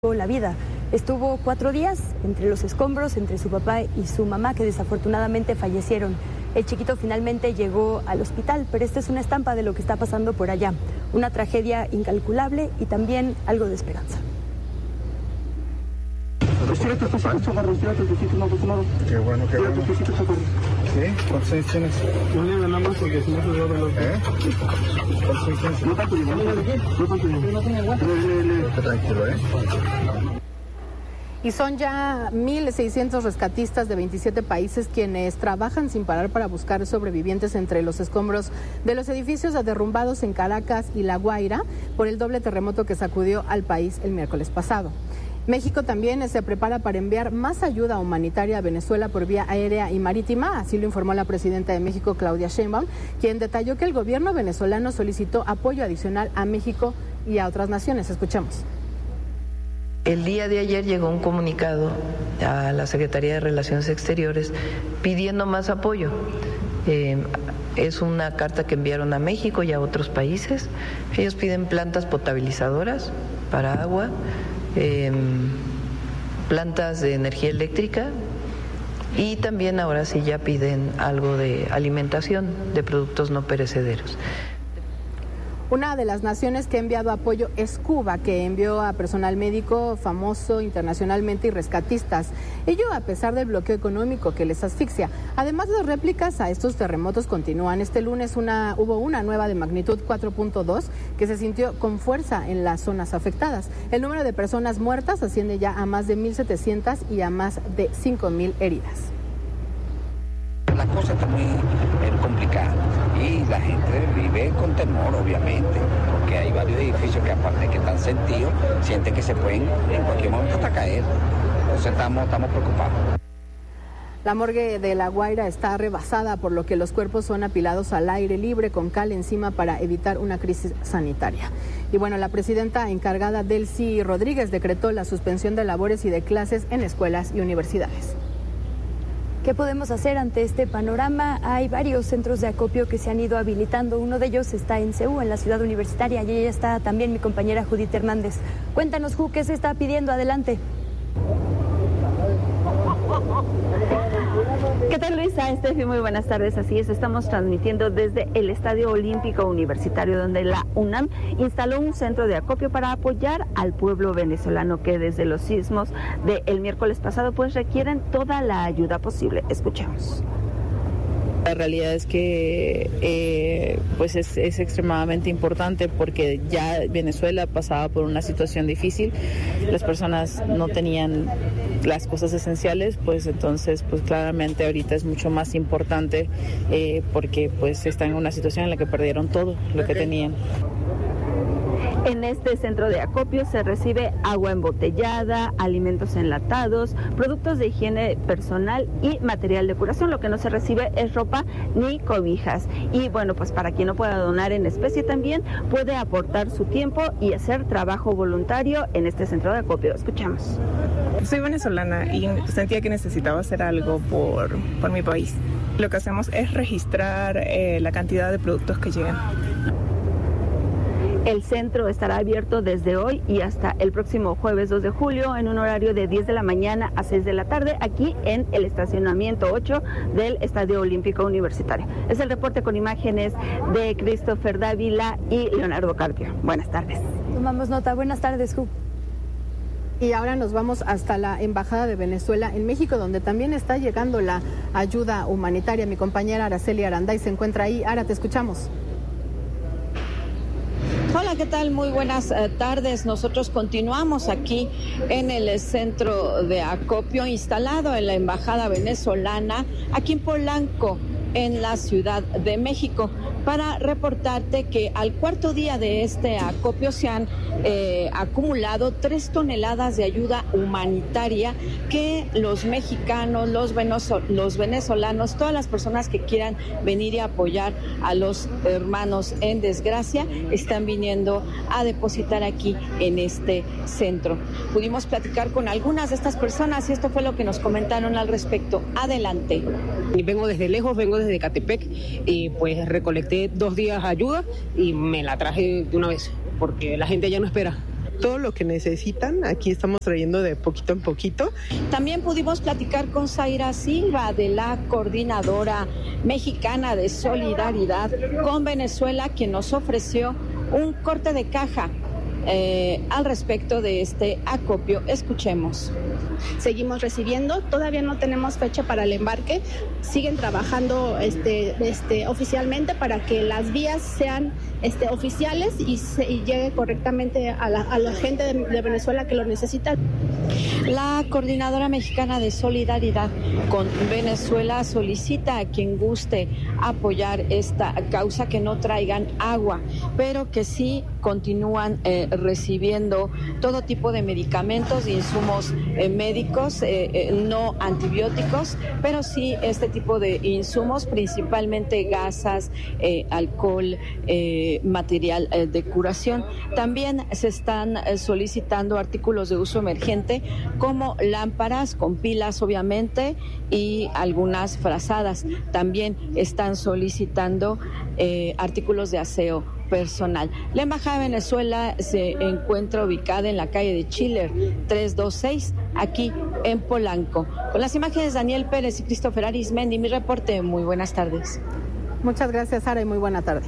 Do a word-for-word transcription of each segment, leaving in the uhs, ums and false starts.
la vida. Estuvo cuatro días entre los escombros, entre su papá y su mamá, que desafortunadamente fallecieron. El chiquito finalmente llegó al hospital, pero esta es una estampa de lo que está pasando por allá. Una tragedia incalculable y también algo de esperanza. Qué bueno, qué bueno. ¿Qué? ¿Cuántos años tienes? No le ganamos porque si no se roba los... ¿Eh? ¿Cuántos años tienes? No tanto, no tanto. Tranquilo, ¿eh? Y son ya mil seiscientos rescatistas de veintisiete países quienes trabajan sin parar para buscar sobrevivientes entre los escombros de los edificios derrumbados en Caracas y La Guaira por el doble terremoto que sacudió al país el miércoles pasado. México también se prepara para enviar más ayuda humanitaria a Venezuela por vía aérea y marítima, así lo informó la presidenta de México, Claudia Sheinbaum, quien detalló que el gobierno venezolano solicitó apoyo adicional a México y a otras naciones. Escuchamos. El día de ayer llegó un comunicado a la Secretaría de Relaciones Exteriores pidiendo más apoyo. Eh, es una carta que enviaron a México y a otros países. Ellos piden plantas potabilizadoras para agua, eh, plantas de energía eléctrica y también ahora sí ya piden algo de alimentación, de productos no perecederos. Una de las naciones que ha enviado apoyo es Cuba, que envió a personal médico famoso internacionalmente y rescatistas. Ello a pesar del bloqueo económico que les asfixia. Además, las réplicas a estos terremotos continúan. Este lunes una, hubo una nueva de magnitud cuatro punto dos que se sintió con fuerza en las zonas afectadas. El número de personas muertas asciende ya a más de mil setecientas y a más de cinco mil heridas. La cosa está muy eh, complicada y la gente vive con temor, obviamente, porque hay varios edificios que aparte de que están sentidos, sienten que se pueden en cualquier momento hasta caer. Entonces estamos, estamos preocupados. La morgue de La Guaira está rebasada, por lo que los cuerpos son apilados al aire libre con cal encima para evitar una crisis sanitaria. Y bueno, la presidenta encargada, Delcy Rodríguez, decretó la suspensión de labores y de clases en escuelas y universidades. ¿Qué podemos hacer ante este panorama? Hay varios centros de acopio que se han ido habilitando. Uno de ellos está en C E U, en la ciudad universitaria, y ahí está también mi compañera Judith Hernández. Cuéntanos, Ju, ¿qué se está pidiendo? Adelante. ¿Qué tal, Luisa? Estefi, muy buenas tardes. Así es, estamos transmitiendo desde el Estadio Olímpico Universitario, donde la UNAM instaló un centro de acopio para apoyar al pueblo venezolano que desde los sismos del miércoles pasado pues requieren toda la ayuda posible. Escuchemos. La realidad es que eh, pues es, es extremadamente importante porque ya Venezuela pasaba por una situación difícil, las personas no tenían las cosas esenciales, pues entonces pues claramente ahorita es mucho más importante eh, porque pues están en una situación en la que perdieron todo lo que tenían. En este centro de acopio se recibe agua embotellada, alimentos enlatados, productos de higiene personal y material de curación. Lo que no se recibe es ropa ni cobijas. Y bueno, pues para quien no pueda donar en especie también puede aportar su tiempo y hacer trabajo voluntario en este centro de acopio. Escuchamos. Soy venezolana y sentía que necesitaba hacer algo por, por mi país. Lo que hacemos es registrar eh, la cantidad de productos que llegan. El centro estará abierto desde hoy y hasta el próximo jueves dos de julio en un horario de diez de la mañana a seis de la tarde aquí en el estacionamiento ocho del Estadio Olímpico Universitario. Es el reporte con imágenes de Christopher Dávila y Leonardo Carpio. Buenas tardes. Tomamos nota. Buenas tardes, Ju. Y ahora nos vamos hasta la Embajada de Venezuela en México, donde también está llegando la ayuda humanitaria. Mi compañera Araceli Aranday se encuentra ahí. Ara, te escuchamos. Hola, ¿qué tal? Muy buenas eh, tardes. Nosotros continuamos aquí en el centro de acopio instalado en la Embajada venezolana, aquí en Polanco, en la Ciudad de México, para reportarte que al cuarto día de este acopio se han eh, acumulado tres toneladas de ayuda humanitaria que los mexicanos, los, venezo- los venezolanos, todas las personas que quieran venir y apoyar a los hermanos en desgracia, están viniendo a depositar aquí en este centro. Pudimos platicar con algunas de estas personas y esto fue lo que nos comentaron al respecto. Adelante. Vengo desde lejos, vengo desde Catepec y pues recolecté dos días ayuda y me la traje de una vez porque la gente ya no espera. todo lo que necesitan, aquí estamos trayendo de poquito en poquito. También pudimos platicar con Zaira Silva de la Coordinadora Mexicana de Solidaridad con Venezuela, quien nos ofreció un corte de caja eh, al respecto de este acopio. Escuchemos. Seguimos recibiendo, todavía no tenemos fecha para el embarque, siguen trabajando este, este, oficialmente para que las vías sean este, oficiales y, se, y llegue correctamente a la, a la gente de, de Venezuela que lo necesita. La Coordinadora Mexicana de Solidaridad con Venezuela solicita a quien guste apoyar esta causa que no traigan agua, pero que sí continúan eh, recibiendo todo tipo de medicamentos e insumos eh, médicos, eh, eh, no antibióticos, pero sí este tipo de insumos, principalmente gasas, eh, alcohol, eh, material eh, de curación. También se están eh, solicitando artículos de uso emergente como lámparas con pilas, obviamente, y algunas frazadas. También están solicitando eh, artículos de aseo personal. La Embajada de Venezuela se encuentra ubicada en la calle de Chiller trescientos veintiséis, aquí en Polanco. Con las imágenes Daniel Pérez y Christopher Arismendi, mi reporte. Muy buenas tardes. Muchas gracias, Sara, y muy buena tarde.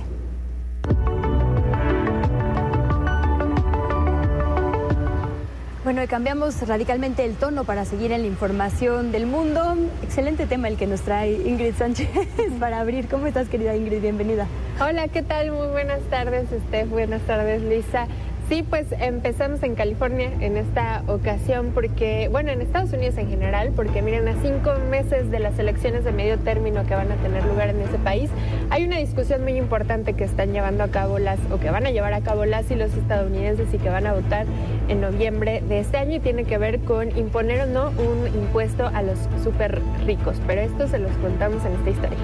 Bueno, y cambiamos radicalmente el tono para seguir en la información del mundo. Excelente tema el que nos trae Ingrid Sánchez para abrir. ¿Cómo estás, querida Ingrid? Bienvenida. Hola, ¿qué tal? Muy buenas tardes, Steph. Buenas tardes, Lisa. Sí, pues empezamos en California en esta ocasión porque, bueno, en Estados Unidos en general, porque miren, a cinco meses de las elecciones de medio término que van a tener lugar en ese país, hay una discusión muy importante que están llevando a cabo las, o que van a llevar a cabo las y los estadounidenses y que van a votar en noviembre de este año, y tiene que ver con imponer o no un impuesto a los súper ricos. Pero esto se los contamos en esta historia.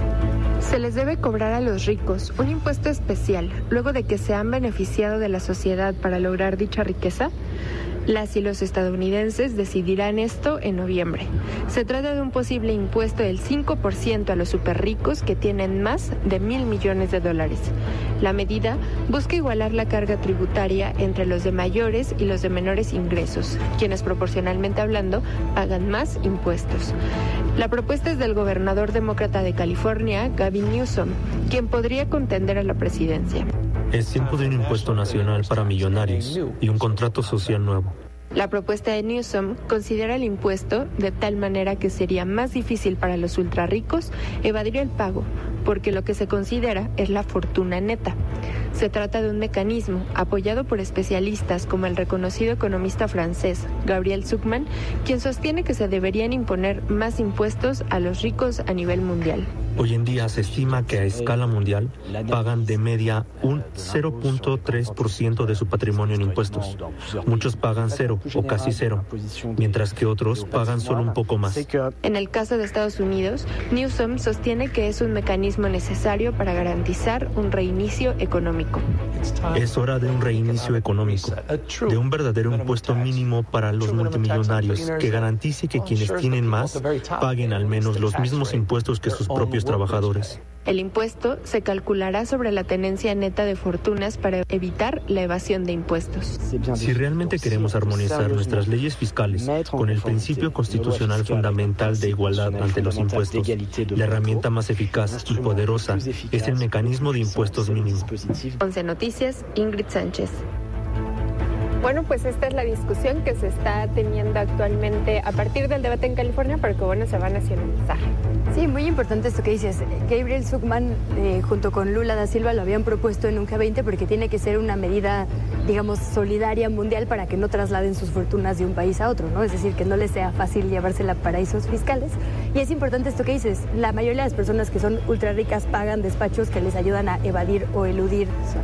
Se les debe cobrar a los ricos un impuesto especial luego de que se han beneficiado de la sociedad para lograr dicha riqueza. Las y los estadounidenses decidirán esto en noviembre. Se trata de un posible impuesto del cinco por ciento a los superricos que tienen más de mil millones de dólares. La medida busca igualar la carga tributaria entre los de mayores y los de menores ingresos, quienes proporcionalmente hablando pagan más impuestos. La propuesta es del gobernador demócrata de California, Gavin Newsom, quien podría contender a la presidencia. Es tiempo de un impuesto nacional para millonarios y un contrato social nuevo. La propuesta de Newsom considera el impuesto de tal manera que sería más difícil para los ultrarricos evadir el pago, porque lo que se considera es la fortuna neta. Se trata de un mecanismo apoyado por especialistas como el reconocido economista francés Gabriel Zucman, quien sostiene que se deberían imponer más impuestos a los ricos a nivel mundial. Hoy en día se estima que a escala mundial pagan de media un cero punto tres por ciento de su patrimonio en impuestos. Muchos pagan cero o casi cero, mientras que otros pagan solo un poco más. En el caso de Estados Unidos, Newsom sostiene que es un mecanismo necesario para garantizar un reinicio económico. Es hora de un reinicio económico, de un verdadero impuesto mínimo para los multimillonarios que garantice que quienes tienen más paguen al menos los mismos impuestos que sus propios trabajadores. El impuesto se calculará sobre la tenencia neta de fortunas para evitar la evasión de impuestos. Si realmente queremos armonizar nuestras leyes fiscales con el principio constitucional fundamental de igualdad ante los impuestos, la herramienta más eficaz y poderosa es el mecanismo de impuestos mínimos. once Noticias, Ingrid Sánchez. Bueno, pues esta es la discusión que se está teniendo actualmente a partir del debate en California, pero que bueno, se va a nacionalizar. Sí, muy importante esto que dices. Gabriel Zucman, eh, junto con Lula da Silva, lo habían propuesto en un G veinte porque tiene que ser una medida, digamos, solidaria mundial para que no trasladen sus fortunas de un país a otro, ¿no? Es decir, que no les sea fácil llevársela a paraísos fiscales. Y es importante esto que dices. La mayoría de las personas que son ultra ricas pagan despachos que les ayudan a evadir o eludir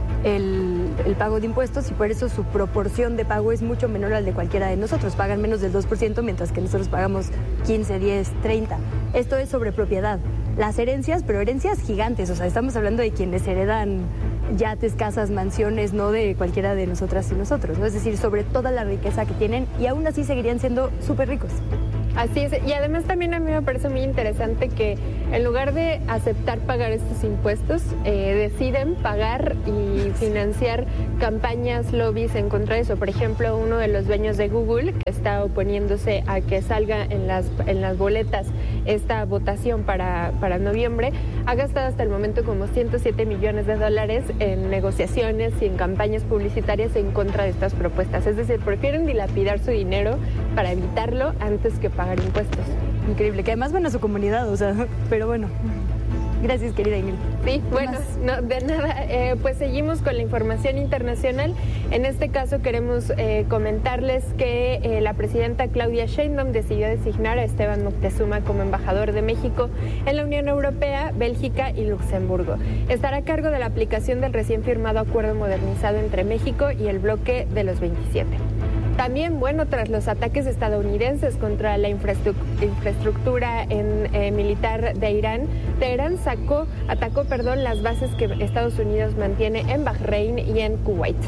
el, el pago de impuestos, y por eso su proporción de pago es mucho menor al de cualquiera de nosotros. Pagan menos del dos por ciento, mientras que nosotros pagamos quince, diez, treinta. Esto es sobre propiedad. Las herencias, pero herencias gigantes, o sea, estamos hablando de quienes heredan yates, casas, mansiones, no de cualquiera de nosotras y nosotros, ¿no? Es decir, sobre toda la riqueza que tienen, y aún así seguirían siendo súper ricos. Así es, y además también a mí me parece muy interesante que en lugar de aceptar pagar estos impuestos, eh, deciden pagar y financiar campañas, lobbies en contra de eso. Por ejemplo, uno de los dueños de Google, que está oponiéndose a que salga en las, en las boletas esta votación para, para noviembre, ha gastado hasta el momento como ciento siete millones de dólares en negociaciones y en campañas publicitarias en contra de estas propuestas. Es decir, prefieren dilapidar su dinero para evitarlo antes que pagar impuestos. Increíble, que además van a su comunidad, o sea, pero bueno. Gracias, querida Ingrid. Sí, bueno, no, de nada. Eh, pues seguimos con la información internacional. En este caso queremos eh, comentarles que eh, la presidenta Claudia Sheinbaum decidió designar a Esteban Moctezuma como embajador de México en la Unión Europea, Bélgica y Luxemburgo. Estará a cargo de la aplicación del recién firmado acuerdo modernizado entre México y el bloque de los veintisiete. También, bueno, tras los ataques estadounidenses contra la infraestructura en, eh, militar de Irán, Teherán sacó, atacó perdón, las bases que Estados Unidos mantiene en Bahrein y en Kuwait.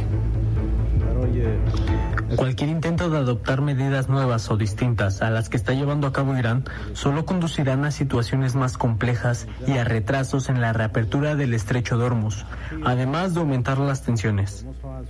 Cualquier intento de adoptar medidas nuevas o distintas a las que está llevando a cabo Irán solo conducirán a situaciones más complejas y a retrasos en la reapertura del estrecho de Hormuz, además de aumentar las tensiones.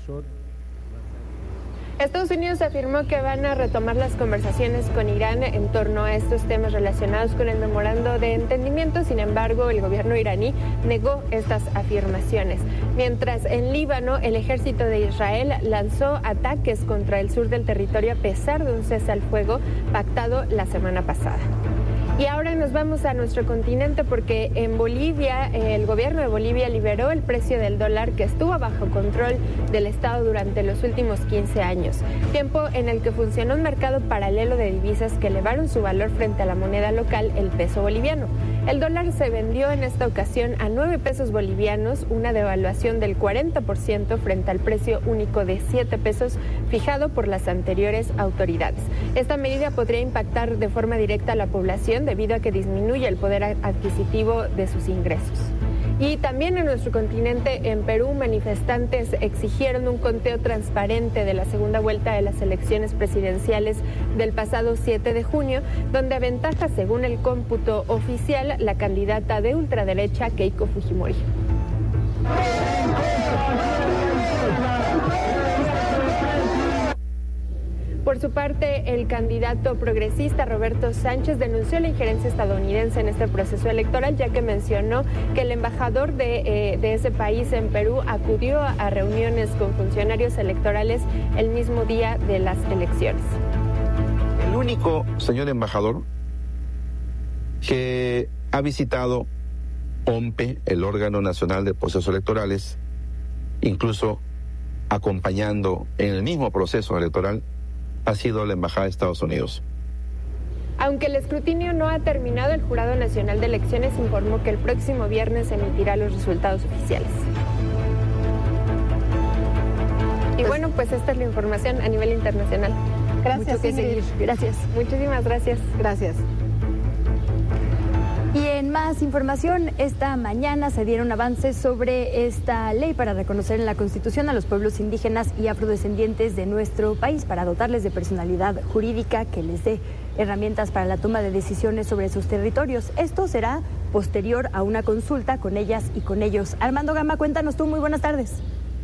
Estados Unidos afirmó que van a retomar las conversaciones con Irán en torno a estos temas relacionados con el memorando de entendimiento. Sin embargo, el gobierno iraní negó estas afirmaciones. Mientras en Líbano, el ejército de Israel lanzó ataques contra el sur del territorio a pesar de un cese al fuego pactado la semana pasada. Y ahora nos vamos a nuestro continente porque en Bolivia, el gobierno de Bolivia liberó el precio del dólar que estuvo bajo control del Estado durante los últimos quince años, tiempo en el que funcionó un mercado paralelo de divisas que elevaron su valor frente a la moneda local, el peso boliviano. El dólar se vendió en esta ocasión a nueve pesos bolivianos, una devaluación del cuarenta por ciento frente al precio único de siete pesos fijado por las anteriores autoridades. Esta medida podría impactar de forma directa a la población debido a que disminuye el poder adquisitivo de sus ingresos. Y también en nuestro continente, en Perú, manifestantes exigieron un conteo transparente de la segunda vuelta de las elecciones presidenciales del pasado siete de junio, donde aventaja, según el cómputo oficial, la candidata de ultraderecha Keiko Fujimori. Por su parte, el candidato progresista Roberto Sánchez denunció la injerencia estadounidense en este proceso electoral, ya que mencionó que el embajador de, eh, de ese país en Perú acudió a reuniones con funcionarios electorales el mismo día de las elecciones. El único señor embajador que ha visitado O M P E, el órgano nacional de procesos electorales, incluso acompañando en el mismo proceso electoral, ha sido la Embajada de Estados Unidos. Aunque el escrutinio no ha terminado, el Jurado Nacional de Elecciones informó que el próximo viernes emitirá los resultados oficiales. Y bueno, pues esta es la información a nivel internacional. Gracias, Mucho que seguir. Gracias. Muchísimas gracias. Gracias. Y en más información, esta mañana se dieron avances sobre esta ley para reconocer en la Constitución a los pueblos indígenas y afrodescendientes de nuestro país, para dotarles de personalidad jurídica que les dé herramientas para la toma de decisiones sobre sus territorios. Esto será posterior a una consulta con ellas y con ellos. Armando Gama, cuéntanos tú, muy buenas tardes.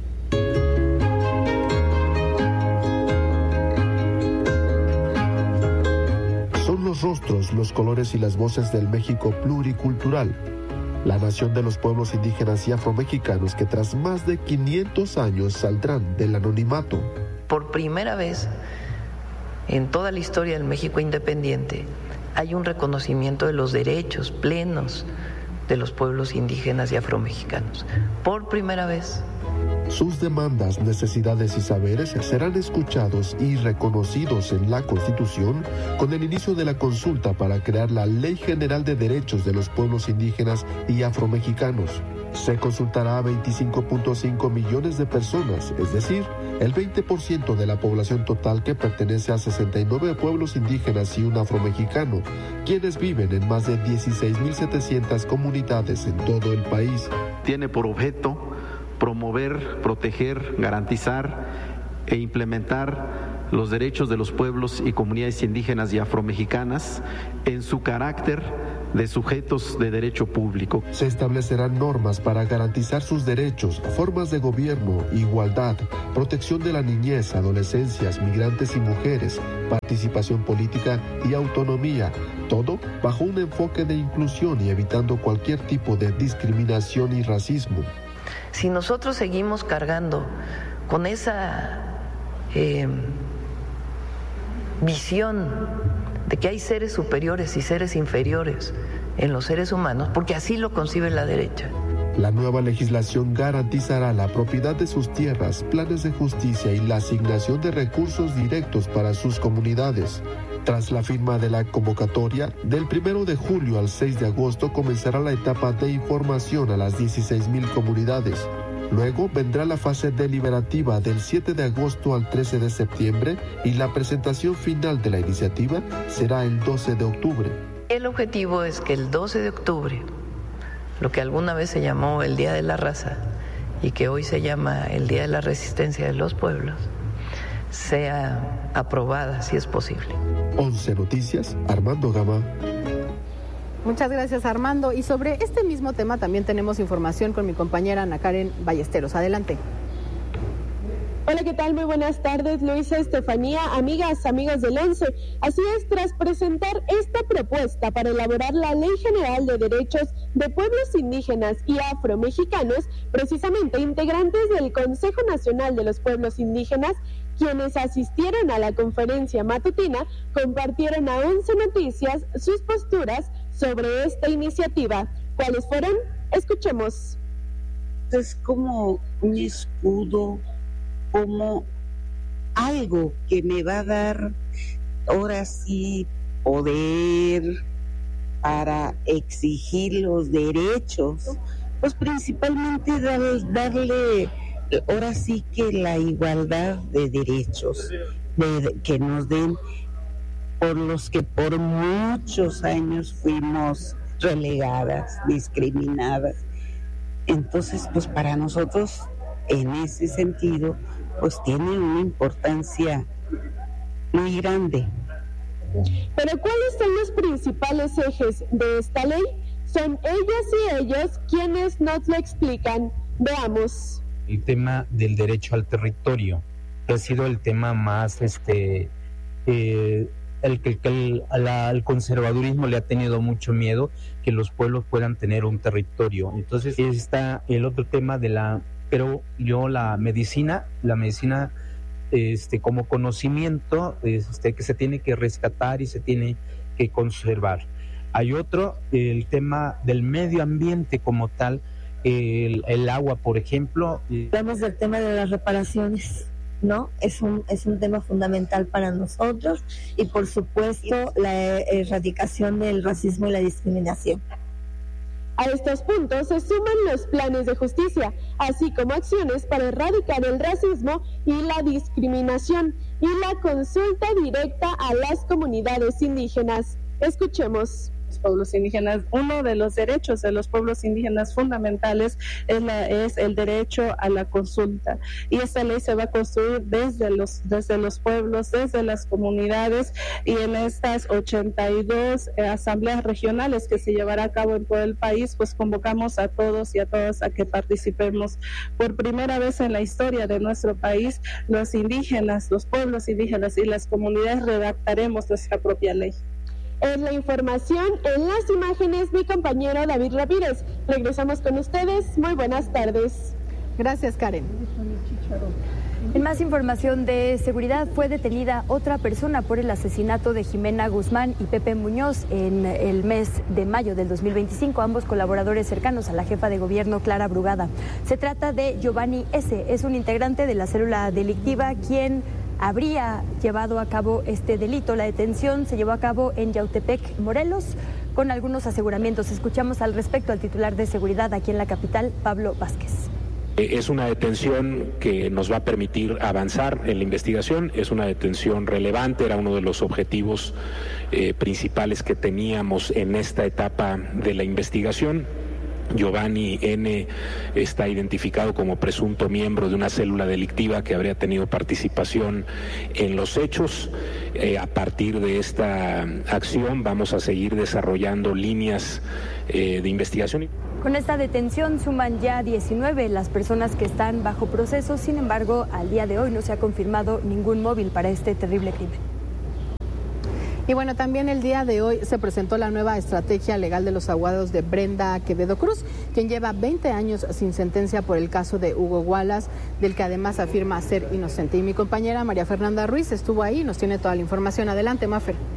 Son los rostros, los colores y las voces del México pluricultural, la nación de los pueblos indígenas y afromexicanos que tras más de quinientos años saldrán del anonimato. Por primera vez en toda la historia del México independiente hay un reconocimiento de los derechos plenos de los pueblos indígenas y afromexicanos. Por primera vez. Sus demandas, necesidades y saberes serán escuchados y reconocidos en la Constitución con el inicio de la consulta para crear la Ley General de Derechos de los Pueblos Indígenas y Afromexicanos. Se consultará a veinticinco punto cinco millones de personas, es decir, el veinte por ciento de la población total, que pertenece a sesenta y nueve pueblos indígenas y un afromexicano, quienes viven en más de dieciséis mil setecientas comunidades en todo el país. Tiene por objeto promover, proteger, garantizar e implementar los derechos de los pueblos y comunidades indígenas y afromexicanas en su carácter de sujetos de derecho público. Se establecerán normas para garantizar sus derechos, formas de gobierno, igualdad, protección de la niñez, adolescencias, migrantes y mujeres, participación política y autonomía, todo bajo un enfoque de inclusión y evitando cualquier tipo de discriminación y racismo. Si nosotros seguimos cargando con esa eh, visión de que hay seres superiores y seres inferiores en los seres humanos, porque así lo concibe la derecha. La nueva legislación garantizará la propiedad de sus tierras, planes de justicia y la asignación de recursos directos para sus comunidades. Tras la firma de la convocatoria, del primero de julio al seis de agosto comenzará la etapa de información a las dieciséis mil comunidades. Luego vendrá la fase deliberativa del siete de agosto al trece de septiembre y la presentación final de la iniciativa será el doce de octubre. El objetivo es que el doce de octubre, lo que alguna vez se llamó el Día de la Raza y que hoy se llama el Día de la Resistencia de los Pueblos, sea aprobada si es posible. once Noticias, Armando Gama. Muchas gracias, Armando. Y sobre este mismo tema también tenemos información con mi compañera Ana Karen Ballesteros. Adelante. Hola, ¿qué tal? Muy buenas tardes, Luisa, Estefanía, amigas, amigos del once. Así es, tras presentar esta propuesta para elaborar la Ley General de Derechos de Pueblos Indígenas y Afromexicanos, precisamente integrantes del Consejo Nacional de los Pueblos Indígenas, quienes asistieron a la conferencia matutina, compartieron a once Noticias sus posturas sobre esta iniciativa. ¿Cuáles fueron? Escuchemos. Es como un escudo, como algo que me va a dar ahora sí poder para exigir los derechos, pues principalmente dar, darle ahora sí que la igualdad de derechos de, que nos den, por los que por muchos años fuimos relegadas, discriminadas. Entonces, pues para nosotros, en ese sentido, pues tiene una importancia muy grande. Pero ¿cuáles son los principales ejes de esta ley? Son ellas y ellos quienes nos lo explican. Veamos. El tema del derecho al territorio, que ha sido el tema más, este, eh, el que el, el, el conservadurismo le ha tenido mucho miedo, que los pueblos puedan tener un territorio. Entonces está el otro tema de la, pero yo la medicina, la medicina este, como conocimiento, este, que se tiene que rescatar y se tiene que conservar. Hay otro, el tema del medio ambiente como tal, el, el agua, por ejemplo. Hablamos del tema de las reparaciones, ¿no? Es un, es un tema fundamental para nosotros, y por supuesto la erradicación del racismo y la discriminación. A estos puntos se suman los planes de justicia, así como acciones para erradicar el racismo y la discriminación, y la consulta directa a las comunidades indígenas. Escuchemos. Los pueblos indígenas, uno de los derechos de los pueblos indígenas fundamentales es, la, es el derecho a la consulta, y esta ley se va a construir desde los, desde los pueblos, desde las comunidades, y en estas ochenta y dos eh, asambleas regionales que se llevará a cabo en todo el país, pues convocamos a todos y a todas a que participemos. Por primera vez en la historia de nuestro país, los indígenas, los pueblos indígenas y las comunidades redactaremos nuestra propia ley. Es la información, en las imágenes mi compañero David Ramírez. Regresamos con ustedes. Muy buenas tardes. Gracias, Karen. En más información de seguridad, fue detenida otra persona por el asesinato de Jimena Guzmán y Pepe Muñoz en el mes de mayo del dos mil veinticinco, ambos colaboradores cercanos a la jefa de gobierno Clara Brugada. Se trata de Giovanni S., es un integrante de la célula delictiva quien habría llevado a cabo este delito. La detención se llevó a cabo en Yautepec, Morelos, con algunos aseguramientos. Escuchamos al respecto al titular de seguridad aquí en la capital, Pablo Vázquez. Es una detención que nos va a permitir avanzar en la investigación, es una detención relevante, era uno de los objetivos eh, principales que teníamos en esta etapa de la investigación. Giovanni N. está identificado como presunto miembro de una célula delictiva que habría tenido participación en los hechos. Eh, a partir de esta acción vamos a seguir desarrollando líneas eh, de investigación. Con esta detención suman ya diecinueve las personas que están bajo proceso. Sin embargo, al día de hoy no se ha confirmado ningún móvil para este terrible crimen. Y bueno, también el día de hoy se presentó la nueva estrategia legal de los abogados de Brenda Quevedo Cruz, quien lleva veinte años sin sentencia por el caso de Hugo Wallace, del que además afirma ser inocente. Y mi compañera María Fernanda Ruiz estuvo ahí y nos tiene toda la información. Adelante, Mafer.